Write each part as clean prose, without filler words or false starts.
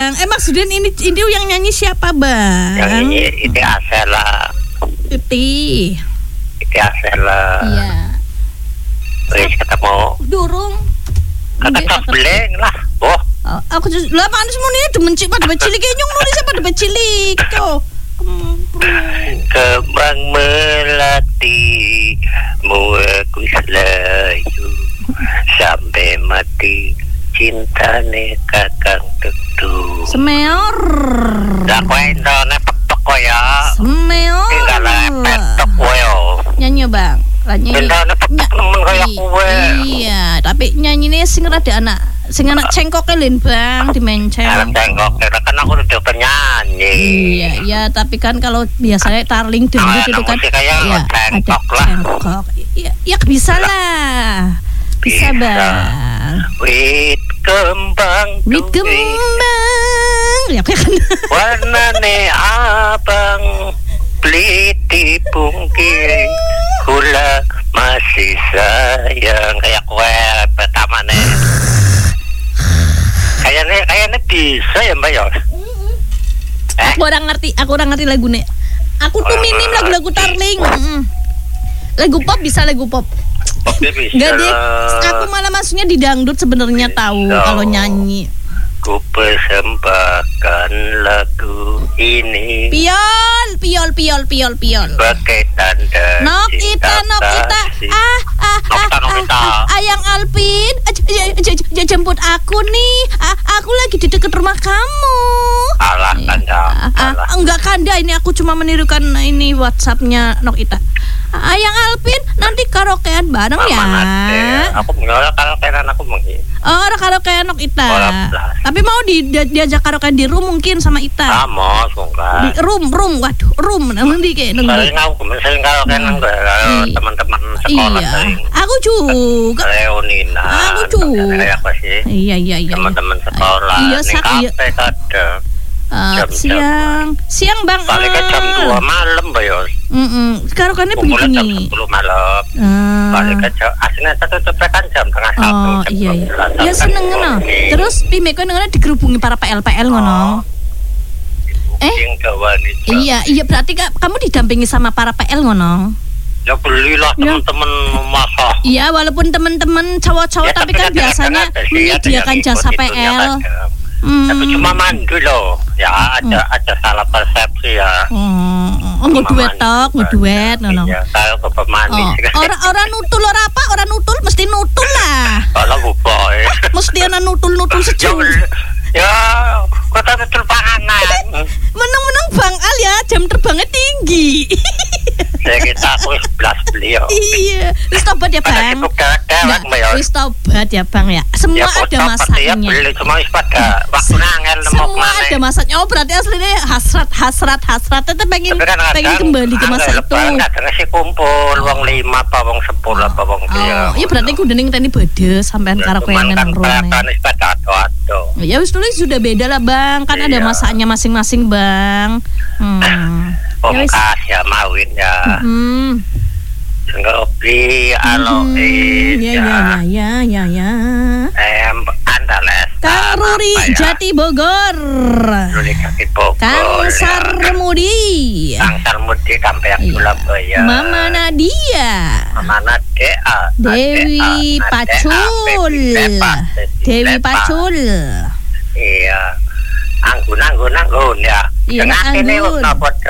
Bang. Maksudnya ini yang nyanyi siapa, Bang? Yang ini Iti Asela. Iti Asela. Iya. Wis ketemu. Durung. Kata beleng lah. Aku lah panas muni demencik pada cilik nyung nulis pada cilik tuh. Kembang melati aku selayu sampai mati cintane kakang tutu. Semeor. Lah kowe entone petok ya. Semeor. Tinggal petok kowe. Nyanyi, Bang. Entone petok nemen kaya kowe. Iya, tapi nyanyine sing rada anak cengkoke lin, Bang, dimenceng. Anak cengkok, kan aku udah penyanyi. Iya, tapi kan kalau biasanya tarling dangdut itu kan ya ada cengkok. Ya bisa lah. Bisa, Bang. Wit kembang. Ya kan. Warnane abang peliti pungking kula masih sayang kayak kue pertamane. Kayaknya bisa ya Mbak ya. Aku orang ngerti lagunya. Aku tuh minim lagu-lagu tarling. Lagu pop bisa, lagu pop. Enggak deh. Aku malah masuknya di dangdut sebenarnya tahu kalau nyanyi. Ku persembahkan lagu ini. Piol. Sebagai tanda Nok Ita. Ayang Alpin, jemput aku nih. Aku lagi di dekat rumah kamu. Alah Kanda. Enggak Kanda, ini aku cuma menirukan ini WhatsApp-nya Nok Ita. Ayang Alpin, nanti karaokean bareng ya. Aku mengolah karaokean aku mungkin. Orang karaokean Nok Ita. Tapi mau diajak karaokean di room mungkin sama Ita. Mau suka. Di room. Waduh, room nanti kayak nengok. Sering karaokean teman-teman sekolah. Iya. Aku juga. Leonina. Aku juga. Apa sih? Iya. Teman-teman sekolah. Iya, kafe ada. Siang Bang. Balik ke jam 2 malam Bayos. Karaokeannya begini. Jam 10 malam. Balik ke jam aslinya tutup kan jam tengah 1. Oh iya. Ya seneng ngono. Terus pime kowe ngono digerubungi para PL ngono. Iya berarti kamu didampingi sama para PL ngono. Ya belilah teman-teman masak. Iya walaupun teman-teman cowok-cowok tapi kan biasanya menyediakan jasa PL. Tapi cuma mandu loh. Ya ada salah persepsi ya. Ngeduet ngono. Iya, kalau ke pemanis. Orang nutul orang nutul mesti nutul lah. Kalau buboy. Mesti ana nutul sejauh. Ya, kota nutul panganan. Menang Bang Al ya, jam terbangnya tinggi. Saya kita aku 11 beliau. Iya, wis tobat ya Bang. Wis tobat ya Bang ya. Semua ada masaknya. Beli cuma wis pada waktu nangel nemok semua ada masaknya. Oh berarti aslinya hasrat tetap pengen kembali ke masa itu. Kadang sih kumpul wong 5 apa wong 10 apa wong 3. Oh, iya berarti kudening tani bede sampean karo koyangan nang rone. Wis pada ado. Ya wis tulis sudah beda lah Bang, kan ada masaknya masing-masing Bang. Pongkas ya mawin ya. Ngopi aloe. Ya. Andales. Kang Ruri Jati Bogor. Kang Sarmudi sampai Surabaya. Mama Nadia. Dewi Pacul. Iya. Anggun ya. Iya, anggun.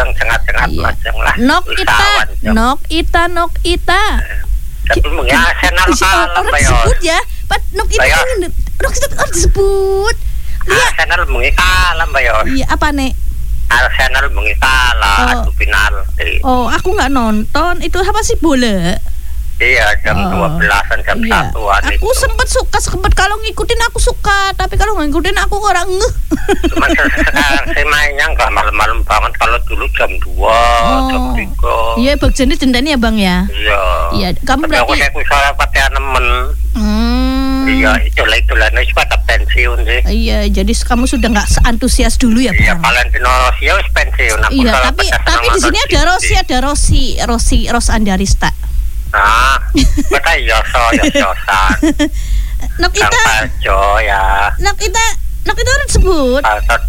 Nok Ita. Tapi mungkin Arsenal kalah disebut ya. Nok Ita disebut. Arsenal mungkin kalah Bayor. Iya, apa nek? Arsenal mungkin kalah adu penalti. Oh, aku nggak nonton. Itu apa sih bola? Iya, jam 12-an, jam 1-an. Aku sempat kalau ngikutin aku suka, tapi kalau nggak ngikutin aku orang ngeh. Cuman sekarang saya mainnya nggak malam-malam banget. Kalau dulu jam 2, jam 3. Iya, bagiannya dendanya ya Bang ya. Iya. Kamu berarti. Aku saya pakai nemen. Iya, itulah nih pada pensiun sih. Iya, jadi kamu sudah nggak seantusias dulu ya Bang. Iya, Valentino Rossi wis pensiun. Iya, tapi di sini ada Rossi Andarista. Betul yosan. Nok Ita. Ya. Nok Ita disebut.